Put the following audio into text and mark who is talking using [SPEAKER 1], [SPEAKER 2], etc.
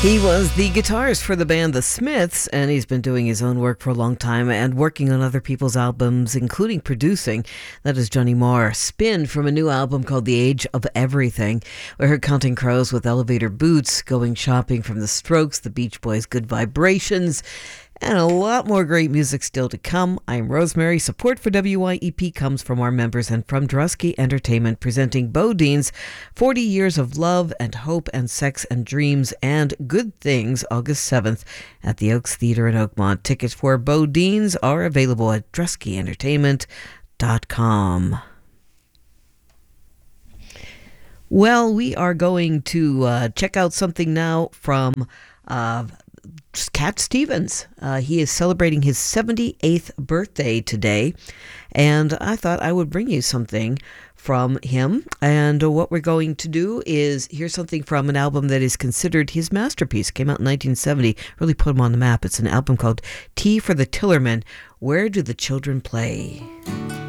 [SPEAKER 1] He was the guitarist for the band The Smiths, and he's been doing his own work for a long time and working on other people's albums, including producing. That is Johnny Marr. Spin from a new album called The Age of Everything. We heard Counting Crows with Elevator Boots, Going Shopping from The Strokes, The Beach Boys' Good Vibrations, and a lot more great music still to come. I'm Rosemary. Support for WYEP comes from our members and from Drusky Entertainment, presenting Bodine's 40 Years of Love and Hope and Sex and Dreams and Good Things, August 7th at the Oaks Theatre in Oakmont. Tickets for Bodine's are available at druskyentertainment.com. Well, we are going to check out something now from Cat Stevens. He is celebrating his 78th birthday today, and I thought I would bring you something from him. And what we're going to do is hear something from an album that is considered his masterpiece. Came out in 1970, really put him on the map. It's an album called Tea for the Tillerman. Where Do the Children Play?